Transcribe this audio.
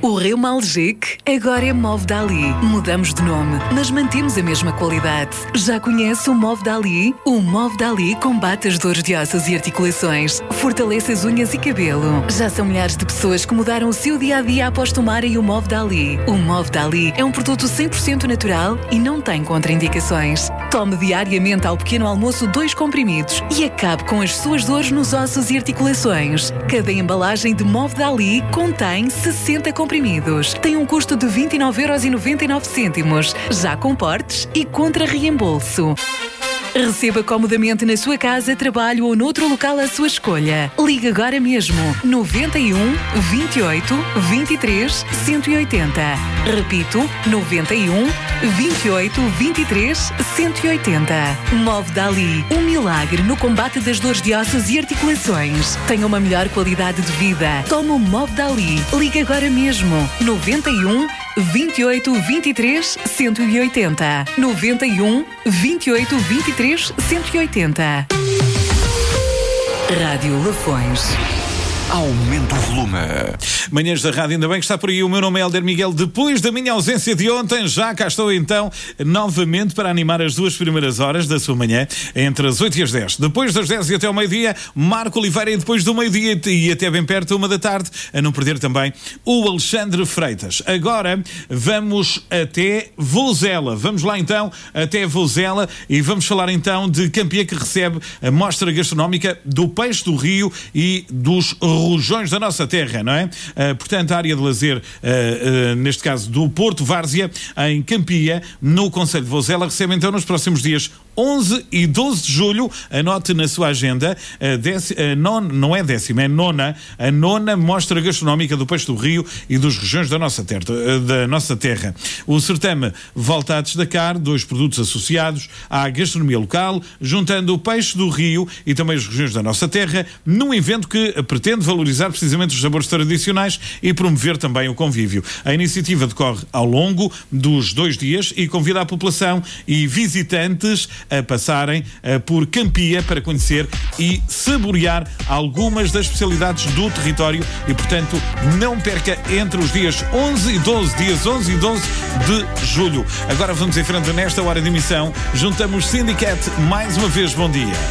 O Reumalgic agora é Move Dali. Mudamos de nome, mas mantemos a mesma qualidade. Já conhece o Move Dali? O Move Dali combate as dores de ossos e articulações, fortalece as unhas e cabelo. Já são milhares de pessoas que mudaram o seu dia-a-dia após tomarem o Move Dali. O Move Dali é um produto 100% natural e não tem contraindicações. Tome diariamente ao pequeno almoço 2 comprimidos e acabe com as suas dores nos ossos e articulações. Cada embalagem de Move Dali contém 60 comprimidos. Tem um custo de 29,99€, já com portes e contra reembolso. Receba comodamente na sua casa, trabalho ou noutro local à sua escolha. Ligue agora mesmo 91 28 23 180. Repito, 91 28 23 180. Move Dali, um milagre no combate das dores de ossos e articulações. Tenha uma melhor qualidade de vida. Tome o Move Dali. Ligue agora mesmo 91 28 23 180. 91 28 23 180. Rádio Lafões. Aumenta o volume. Manhãs da Rádio, ainda bem que está por aí. O meu nome é Helder Miguel. Depois da minha ausência de ontem, já cá estou então novamente para animar as 2 primeiras horas da sua manhã, entre as 8 e as 10. Depois das 10 e até ao meio-dia, Marco Oliveira, e depois do meio-dia e até bem perto, 1 da tarde, a não perder também o Alexandre Freitas. Agora vamos até Vozela. Vamos lá então até Vozela e vamos falar então de Campiê, que recebe a mostra gastronómica do peixe do rio e dos rojões da nossa terra, não é? Portanto, a área de lazer, neste caso do Porto Várzea, em Campia, no concelho de Vozela, recebe então nos próximos dias 11 e 12 de julho, anote na sua agenda, a nona mostra gastronómica do peixe do rio e dos regiões da nossa terra. O certame volta a destacar 2 produtos associados à gastronomia local, juntando o peixe do rio e também as regiões da nossa terra, num evento que pretende valorizar precisamente os sabores tradicionais e promover também o convívio. A iniciativa decorre ao longo dos 2 dias e convida a população e visitantes a passarem por Campia para conhecer e saborear algumas das especialidades do território e, portanto, não perca entre os dias 11 e 12 de julho. Agora vamos em frente nesta hora de emissão. Juntamos Syndicate mais uma vez. Bom dia.